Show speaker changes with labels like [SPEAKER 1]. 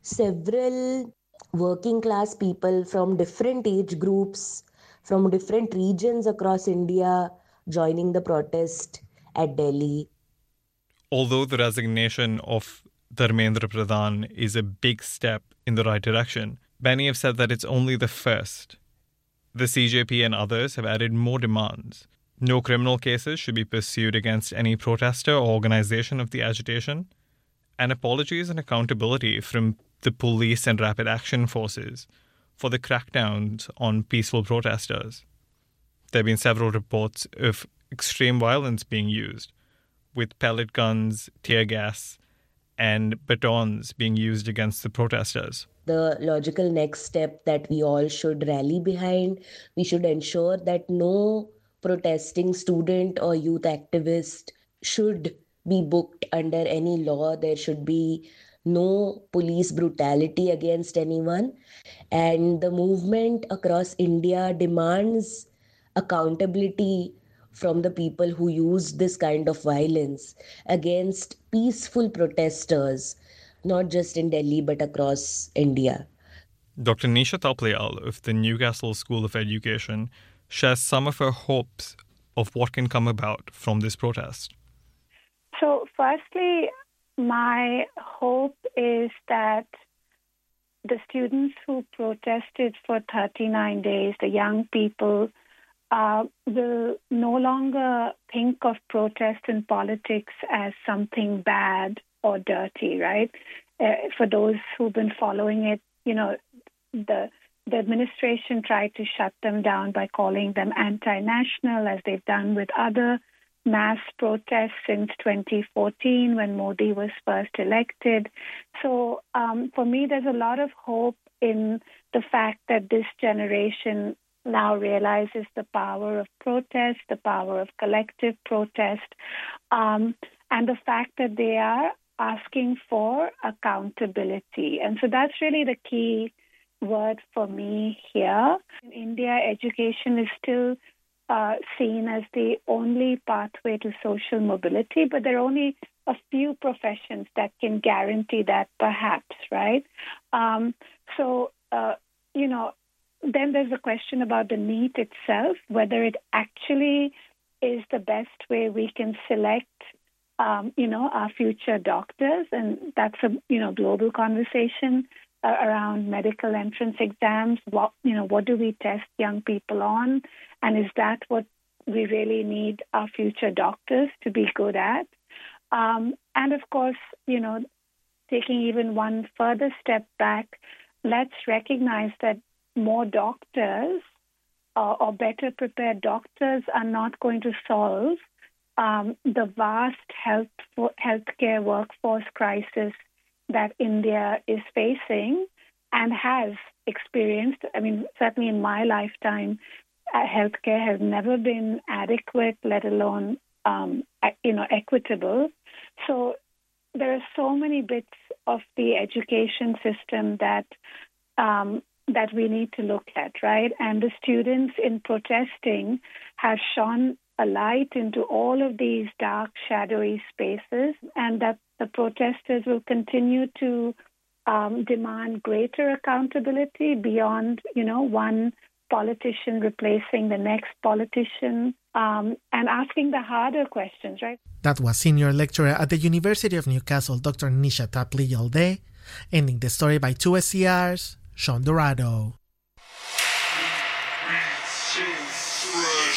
[SPEAKER 1] several working class people from different age groups, from different regions across India joining the protest at Delhi.
[SPEAKER 2] Although the resignation of Dharmendra Pradhan is a big step in the right direction, many have said that it's only the first. The CJP and others have added more demands. No criminal cases should be pursued against any protester or organization of the agitation, and apologies and accountability from the police and rapid action forces for the crackdowns on peaceful protesters. There have been several reports of extreme violence being used, with pellet guns, tear gas, and batons being used against the protesters.
[SPEAKER 1] The logical next step that we all should rally behind, we should ensure that no protesting student or youth activist should be booked under any law. There should be no police brutality against anyone. And the movement across India demands accountability from the people who used this kind of violence against peaceful protesters, not just in Delhi but across India.
[SPEAKER 2] Dr. Nisha Tapliyal of the Newcastle School of Education shares some of her hopes of what can come about from this protest.
[SPEAKER 3] So, firstly, my hope is that the students who protested for 39 days, the young people, will no longer think of protest and politics as something bad or dirty, right? For those who've been following it, the administration tried to shut them down by calling them anti-national, as they've done with other mass protests since 2014 when Modi was first elected. So for me, there's a lot of hope in the fact that this generation now realizes the power of protest, the power of collective protest, and the fact that they are asking for accountability. And so that's really the key word for me here. In India, education is still seen as the only pathway to social mobility, but there are only a few professions that can guarantee that, perhaps, right? Then there's a question about the NEET itself, whether it actually is the best way we can select, our future doctors, and that's a global conversation around medical entrance exams. What do we test young people on, and is that what we really need our future doctors to be good at? And of course, taking even one further step back, let's recognize that more doctors or better prepared doctors are not going to solve the vast healthcare workforce crisis that India is facing and has experienced. I mean, certainly in my lifetime, healthcare has never been adequate, let alone equitable. So there are so many bits of the education system that we need to look at, right? And the students in protesting have shone a light into all of these dark, shadowy spaces, and that the protesters will continue to demand greater accountability beyond, one politician replacing the next politician, and asking the harder questions, right?
[SPEAKER 4] That was senior lecturer at the University of Newcastle, Dr. Nisha Tapliyal, ending the story by 2SCR's Sean Dorado.